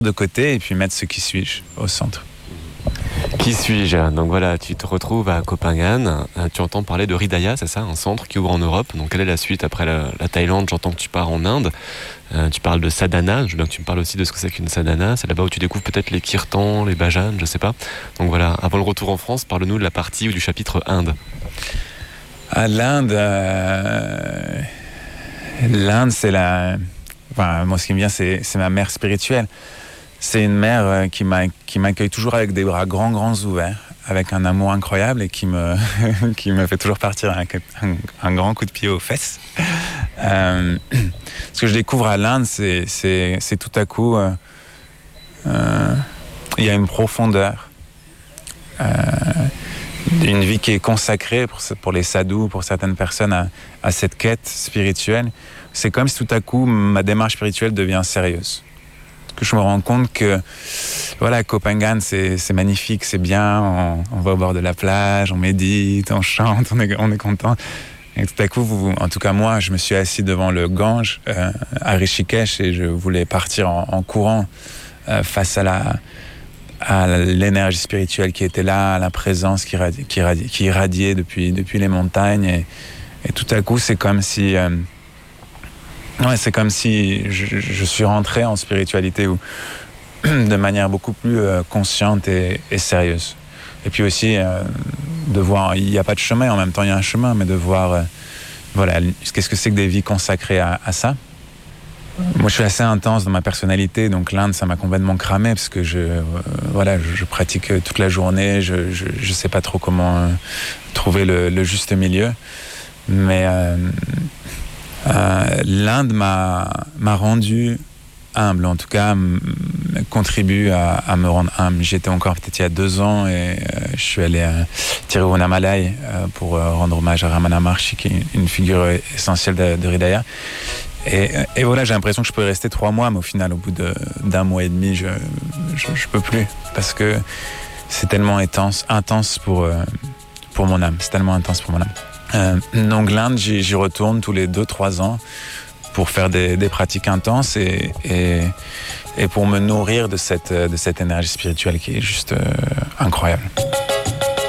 de côté et puis mettre ce qui suis-je au centre. Qui suis-je? Donc voilà, tu te retrouves à Copenhague, tu entends parler de Hridaya, c'est ça, un centre qui ouvre en Europe. Donc quelle est la suite après la Thaïlande? J'entends que tu pars en Inde, tu parles de sadhana, je veux bien que tu me parles aussi de ce que c'est qu'une sadhana. C'est là-bas où tu découvres peut-être les kirtans, les bhajans, je sais pas. Donc voilà, avant le retour en France, parle-nous de la partie ou du chapitre Inde. À l'Inde, l'Inde c'est enfin, moi ce qui me vient c'est ma mère spirituelle. C'est une mère qui m'accueille toujours avec des bras grands ouverts, avec un amour incroyable et qui me fait toujours partir avec un grand coup de pied aux fesses. Ce que je découvre à l'Inde, c'est tout à coup, il y a une profondeur, une vie qui est consacrée pour les sadhus, pour certaines personnes à cette quête spirituelle. C'est comme si tout à coup ma démarche spirituelle devient sérieuse. Que je me rends compte que voilà, Copenhague c'est magnifique, c'est bien, on va au bord de la plage, on médite, on chante, on est content. Et tout à coup, en tout cas moi, je me suis assis devant le Gange à Rishikesh et je voulais partir en courant face à l'énergie spirituelle qui était là, à la présence qui irradiait depuis les montagnes et tout à coup c'est comme si c'est comme si je suis rentré en spiritualité de manière beaucoup plus consciente et sérieuse. Et puis aussi, de voir, il n'y a pas de chemin, en même temps il y a un chemin, mais de voir, voilà, qu'est-ce que c'est que des vies consacrées à ça. Moi je suis assez intense dans ma personnalité, donc l'Inde ça m'a complètement cramé, parce que je pratique toute la journée, je sais pas trop comment trouver le juste milieu. Mais l'Inde m'a rendu humble, en tout cas contribue à me rendre humble. J'étais encore peut-être il y a 2 ans et je suis allé à Tiruvannamalai pour rendre hommage à Ramana Maharshi, qui est une figure essentielle de Hridaya. Et voilà, j'ai l'impression que je peux y rester 3 mois, mais au final, au bout d'un mois et demi, je peux plus, parce que c'est tellement intense pour mon âme. C'est tellement intense pour mon âme. Donc l'Inde, j'y retourne tous les 2-3 ans pour faire des pratiques intenses et pour me nourrir de cette énergie spirituelle qui est juste incroyable.